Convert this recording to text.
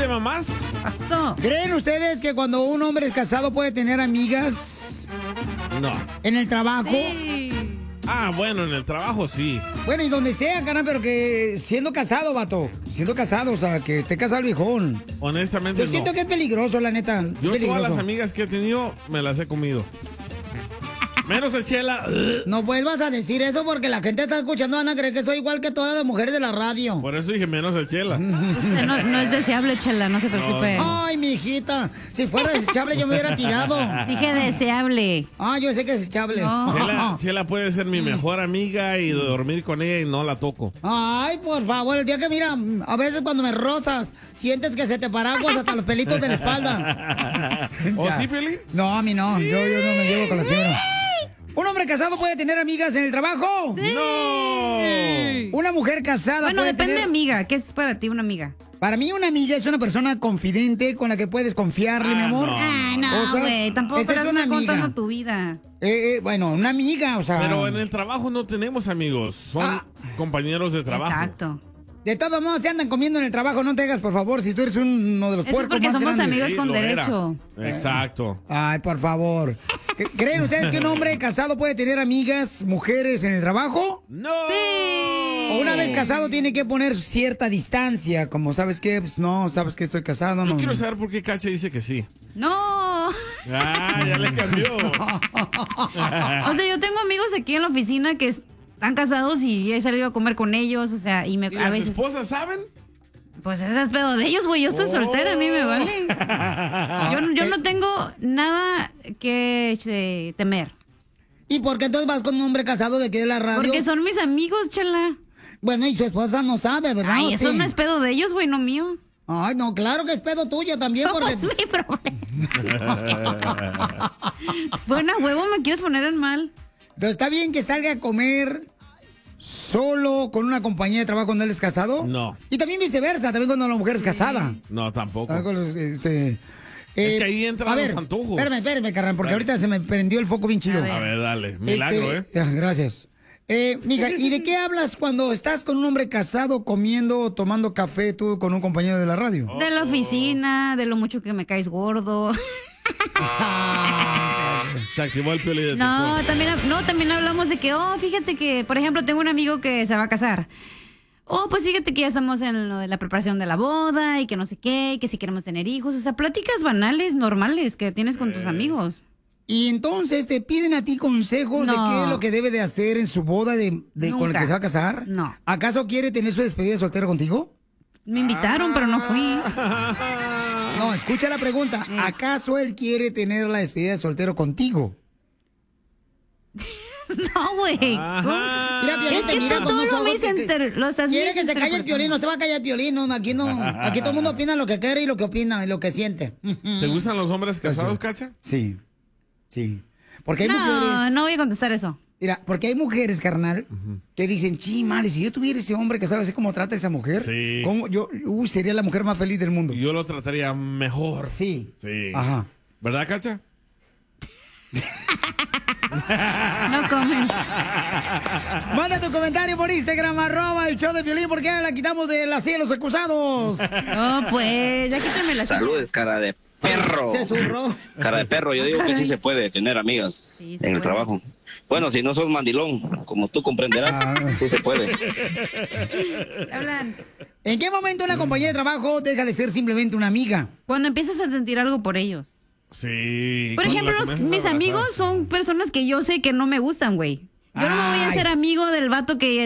tema más? Pasó. ¿Creen ustedes que cuando un hombre es casado puede tener amigas? No. ¿En el trabajo? Sí. Ah, bueno, en el trabajo sí. Bueno, y donde sea, carnal, pero que siendo casado, vato. Siendo casado, o sea, que esté casado el viejón. Honestamente, Yo siento que es peligroso, la neta. Yo peligroso. todas las amigas que he tenido me las he comido. Menos el Chela. No vuelvas a decir eso porque la gente está escuchando, van a creer que soy igual que todas las mujeres de la radio. Por eso dije menos el Chela. Usted no es deseable, Chela, no se preocupe. Ay, mi hijita, si fuera desechable yo me hubiera tirado. Dije deseable. Ah, yo sé que es desechable. No. Chela puede ser mi mejor amiga y dormir con ella y no la toco. Ay, por favor, el día que mira, a veces cuando me rozas, sientes que se te paraguas hasta los pelitos de la espalda. ¿O sí, Piolín? No, a mí no, yo no me llevo con la señora. ¿Un hombre casado puede tener amigas en el trabajo? Sí. ¡No! Una mujer casada Bueno, puede depende de tener... amiga. ¿Qué es para ti una amiga? Para mí una amiga es una persona confidente con la que puedes confiarle, mi amor. no. Ah, no, Cosas. güey. Tampoco Esa es estás una amiga. contando tu vida. Bueno, una amiga, o sea... Pero en el trabajo no tenemos amigos, son compañeros de trabajo. Exacto. De todos modos, se andan comiendo en el trabajo, no te hagas, por favor, si tú eres uno de los Eso es puercos porque más somos grandes. amigos Sí, con lo era. derecho. Exacto. Ay, por favor. ¿Creen ustedes que un hombre casado puede tener amigas, mujeres en el trabajo? ¡No! O una vez casado tiene que poner cierta distancia, como sabes que, pues no, sabes que estoy casado, Yo no. quiero saber por qué Cacha dice que sí. No. Ah, ya le cambió. O sea, yo tengo amigos aquí en la oficina que están casados y he salido a comer con ellos, o sea, ¿Y a las veces... esposas saben? Pues ese es pedo de ellos, güey. Yo estoy soltera, a mí me vale. Yo no tengo nada que temer. ¿Y por qué entonces vas con un hombre casado de aquí de la radio? Porque son mis amigos, Chela. Bueno, y su esposa no sabe, ¿verdad? Ay, ¿O eso sí? no es pedo de ellos, güey, no mío. Ay, no, claro que es pedo tuyo también, No, porque... es mi problema. Bueno, huevo, me quieres poner en mal. Pero está bien que salga a comer solo con una compañía de trabajo cuando él es casado. No. Y también viceversa, también cuando la mujer es casada. No, tampoco. También con los, Es que ahí entran a ver, los antojos. Espérame, carnal, porque Dale. ahorita se me prendió el foco bien chido. A ver, dale. Milagro, Gracias. Mija, ¿y de qué hablas cuando estás con un hombre casado comiendo o tomando café tú con un compañero de la radio? De la oficina, de lo mucho que me caes gordo. Se activó el Piolín de No, TikTok. también hablamos de que, fíjate que, por ejemplo, tengo un amigo que se va a casar. Pues fíjate que ya estamos en lo de la preparación de la boda y que no sé qué, que si queremos tener hijos. O sea, pláticas banales, normales que tienes con tus amigos. Y entonces te piden a ti consejos de No. qué es lo que debe de hacer en su boda con el Nunca. que se va a casar. No. ¿Acaso quiere tener su despedida de soltero contigo? Me invitaron, pero no fui. No, escucha la pregunta. ¿Acaso él quiere tener la despedida de soltero contigo? No, güey. Ajá. Mira, Piolín, Es te que mira tú con todo unos lo ojos lo estás Quiere que se calle el misinterpretando. Piolín, no se va a callar el Piolín. No, aquí no. Aquí todo el mundo opina lo que quiere y lo que opina y lo que siente. ¿Te gustan los hombres casados, Cacha? Sí. Porque hay mujeres... No voy a contestar eso. Mira, porque hay mujeres, carnal, que dicen, male, si yo tuviera ese hombre que sabe así cómo trata a esa mujer, Sí. ¿cómo sería la mujer más feliz del mundo? Yo lo trataría mejor. Sí. Sí. Ajá. ¿Verdad, Cacha? No comment. Manda tu comentario por Instagram, @el show de Piolín, porque la quitamos de la silla de los acusados. No, pues, ya quítame la Saludes, cara de perro. Se zurró. Cara de perro, yo digo que sí se puede tener amigas Sí, se en el puede. trabajo. Bueno, si no sos mandilón, como tú comprenderás, sí se puede. Hablan. ¿En qué momento una compañía de trabajo deja de ser simplemente una amiga? Cuando empiezas a sentir algo por ellos. Sí. Por cuando ejemplo, la comienzas a mis abrazar. amigos son personas que yo sé que no me gustan, güey. Yo no me voy a hacer amigo del vato que